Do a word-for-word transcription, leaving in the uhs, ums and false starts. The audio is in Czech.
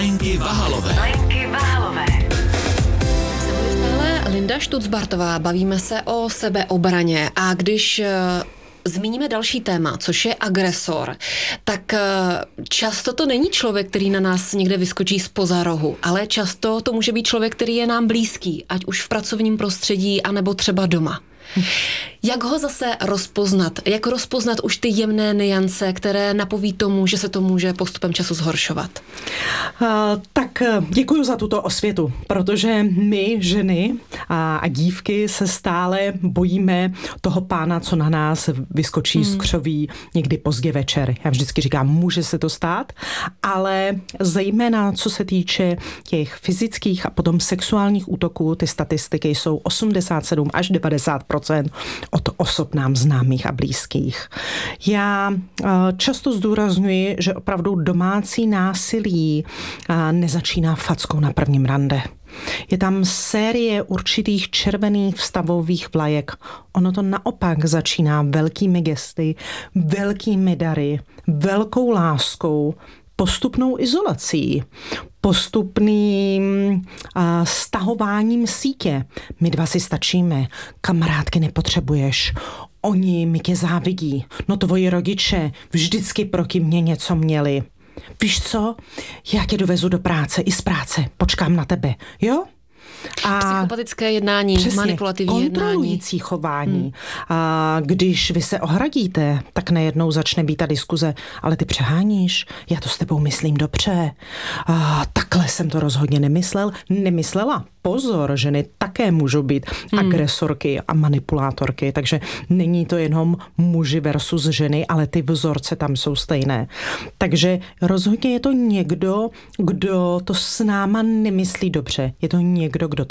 Lenky Vahalové. Lenky Vahalové. Stále Linda Štucbartová, bavíme se o sebeobraně a když zmíníme další téma, což je agresor, tak často to není člověk, který na nás někde vyskočí zpoza rohu, ale často to může být člověk, který je nám blízký, ať už v pracovním prostředí, anebo třeba doma. Jak ho zase rozpoznat? Jak rozpoznat už ty jemné nuance, které napoví tomu, že se to může postupem času zhoršovat? Uh, tak děkuji za tuto osvětu, protože my, ženy a, a dívky, se stále bojíme toho pána, co na nás vyskočí hmm. z křoví někdy pozdě večer. Já vždycky říkám, může se to stát, ale zejména co se týče těch fyzických a potom sexuálních útoků, ty statistiky jsou osmdesát sedm až devadesát procent od osob nám známých a blízkých. Já často zdůrazňuji, že opravdu domácí násilí nezačíná fackou na prvním rande. Je tam série určitých červených vstavových vlajek. Ono to naopak začíná velkými gesty, velkými dary, velkou láskou, postupnou izolací, postupným a, stahováním sítě. My dva si stačíme, kamarádky nepotřebuješ, oni mi tě závidí, no tvoji rodiče vždycky proti mě něco měli. Víš co, já tě dovezu do práce, i z práce, počkám na tebe, jo? A psychopatické jednání, přesně, manipulativní jednání. Kontrolující chování. Hmm. A když vy se ohradíte, tak najednou začne být ta diskuze, ale ty přeháníš, já to s tebou myslím dobře. A takhle jsem to rozhodně nemyslel, nemyslela. Pozor, ženy také můžou být hmm. agresorky a manipulátorky, takže není to jenom muži versus ženy, ale ty vzorce tam jsou stejné. Takže rozhodně je to někdo, kdo to s náma nemyslí dobře. Je to někdo, kdo